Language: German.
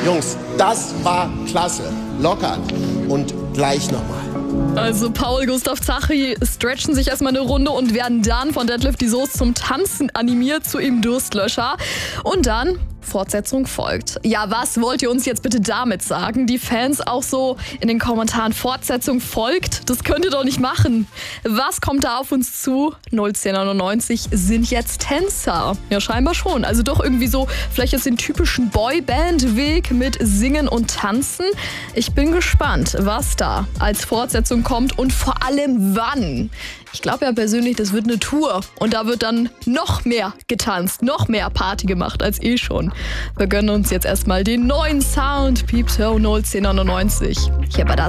Jungs, das war klasse. Lockern und gleich nochmal. Also Paul, Gustav, Zachi stretchen sich erstmal eine Runde und werden dann von Detlef die Soße zum Tanzen animiert zu ihm Durstlöscher. Und dann Fortsetzung folgt. Ja, was wollt ihr uns jetzt bitte damit sagen? Die Fans auch so in den Kommentaren, Fortsetzung folgt? Das könnt ihr doch nicht machen. Was kommt da auf uns zu? 01099 sind jetzt Tänzer. Ja, scheinbar schon. Also doch irgendwie so, vielleicht jetzt den typischen Boyband-Weg mit Singen und Tanzen. Ich bin gespannt, was da als Fortsetzung kommt und vor allem wann. Ich glaube ja persönlich, das wird eine Tour und da wird dann noch mehr getanzt, noch mehr Party gemacht als eh schon. Wir gönnen uns jetzt erstmal den neuen Sound, Peep Show 01099. Hier bei